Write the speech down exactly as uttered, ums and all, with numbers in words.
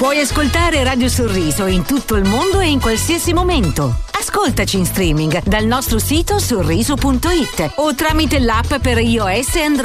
Puoi ascoltare Radio Sorriso in tutto il mondo e in qualsiasi momento. Ascoltaci in streaming dal nostro sito sorriso punto it o tramite l'app per iOS e Android.